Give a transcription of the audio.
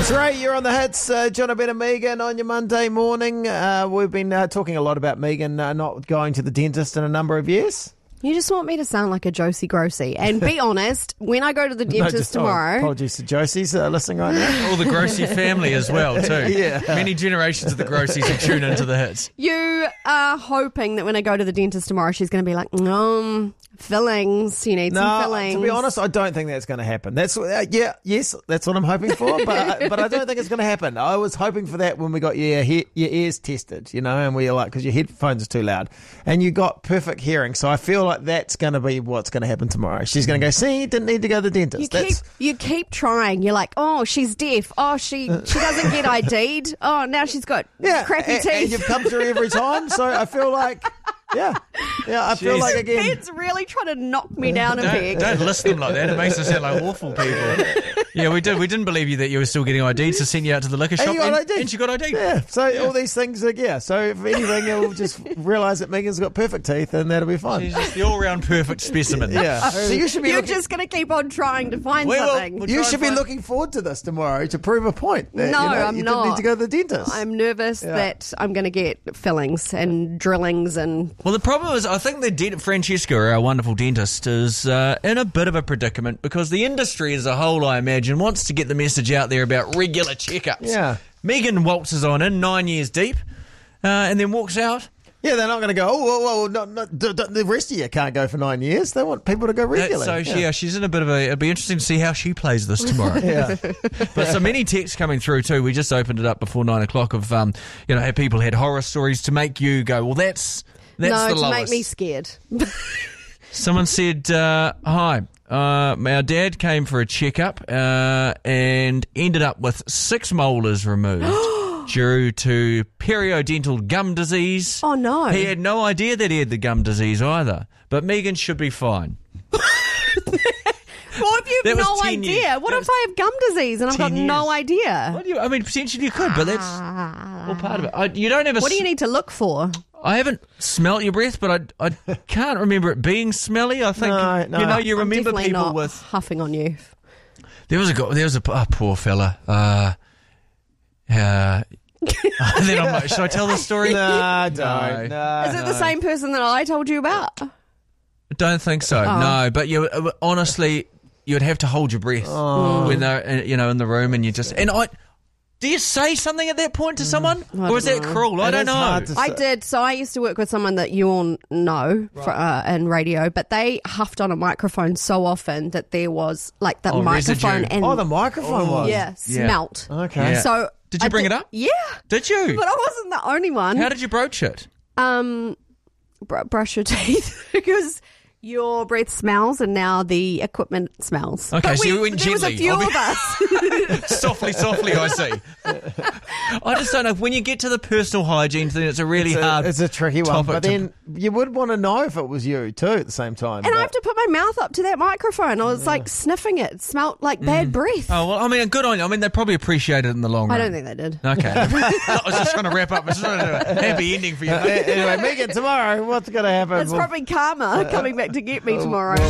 It's Ray, you're on the hits. John and Megan on your Monday morning. We've been talking a lot about Megan not going to the dentist in a number of years. You just want me to sound like a Josie Grossi. And be honest, when I go to the dentist tomorrow... Apologies to Josie's listening right now. All the Grossi family as well, too. Yeah. Many generations of the Grossies who tune into the hits. You are hoping that when I go to the dentist tomorrow, she's going to be like, fillings. You need some fillings. To be honest, I don't think that's going to happen. That's yes, that's what I'm hoping for, but I don't think it's going to happen. I was hoping for that when we got your ears tested, and we were like, because your headphones are too loud, and you got perfect hearing. So I feel like that's going to be what's going to happen tomorrow. She's going to go, see, didn't need to go to the dentist. You keep trying. You're like, oh, she's deaf. Oh, she doesn't get ID'd. Oh, now she's got crappy teeth. And you've come through every time. So I feel like... Yeah, I feel like again. It's really trying to knock me down a peg. Don't list them like that. It makes us sound like awful people. Yeah, we did. We didn't believe you that you were still getting ID, so sent you out to the liquor shop, and she got ID. Yeah, so all these things are, so if anything, you'll just realise that Megan's got perfect teeth and that'll be fine. She's just the all-round perfect specimen. Yeah. So you should be You're just going to keep on trying to find something. You should be looking forward to this tomorrow to prove a point. That, I'm you not. Didn't need to go to the dentist. I'm nervous that I'm going to get fillings and drillings and... Well, the problem is, I think that Francesca, our wonderful dentist, is in a bit of a predicament because the industry as a whole, I imagine, wants to get the message out there about regular checkups. Yeah. Megan waltzes on in 9 years deep and then walks out. Yeah, they're not going to go, the rest of you can't go for 9 years. They want people to go regularly. So she's in a bit of a... It'll be interesting to see how she plays this tomorrow. Yeah. But so many texts coming through too. We just opened it up before 9 o'clock of, how people had horror stories to make you go, well, that's the lowest. To make me scared. Someone said, hi, our dad came for a checkup and ended up with 6 molars removed due to periodontal gum disease. Oh, no. He had no idea that he had the gum disease either, but Megan should be fine. Well, if you have no idea, what if I have gum disease and I've got no idea? Well, potentially you could, but that's all part of it. You don't have What do you need to look for? I haven't smelt your breath, but I can't remember it being smelly. I think no. You remember I'm people not with huffing on you. There was a poor fella. Then I'm like, should I tell the story? No, don't. No. Is it the same person that I told you about? Don't think so. Oh. No, but you honestly, you'd have to hold your breath when they're in the room, and you just Do you say something at that point to someone, or is that cruel? I don't know. I did. So I used to work with someone that you all know in radio, but they huffed on a microphone so often that there was like the microphone residue. and the microphone was smelt. Okay. Yeah. So did you bring it up? Yeah. Did you? But I wasn't the only one. How did you broach it? Brush your teeth because your breath smells and now the equipment smells. Okay, so you went there gently. There was a few of us. Softly, I see. I just don't know. When you get to the personal hygiene thing, it's a really hard It's a tricky one, topic but then you would want to know if it was you too at the same time. And I have to put my mouth up to that microphone. I was like sniffing it. It smelled like bad breath. Oh, well, good on you. They probably appreciate it in the long run. I don't think they did. Okay. I was just trying to wrap up. I was trying to do a happy ending for you. Anyway, Megan, tomorrow, what's going to happen? It's probably karma coming back to get me tomorrow.